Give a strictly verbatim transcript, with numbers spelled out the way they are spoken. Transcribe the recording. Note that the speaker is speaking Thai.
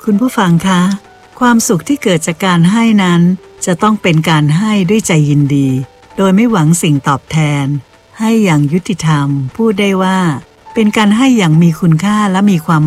คุณผู้ฟังคะความสุขที่เกิดจากการให้นั้นจะต้องเป็นการให้ด้วยใจยินดีโดยไม่หวังสิ่งตอบแทนให้อย่างยุติธรรมพูดได้ว่าเป็นการให้อย่างมีคุณค่าและมีความ